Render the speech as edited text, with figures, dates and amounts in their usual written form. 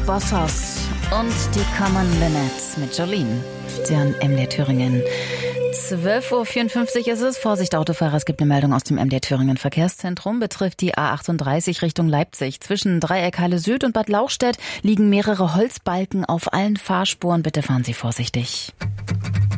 Bosshaus und die Common Linnets mit Jolene. Sie hören MDR Thüringen. 12.54 Uhr ist es. Vorsicht, Autofahrer, es gibt eine Meldung aus dem MDR Thüringen Verkehrszentrum. Betrifft die A38 Richtung Leipzig. Zwischen Dreieck Halle Süd und Bad Lauchstädt liegen mehrere Holzbalken auf allen Fahrspuren. Bitte fahren Sie vorsichtig.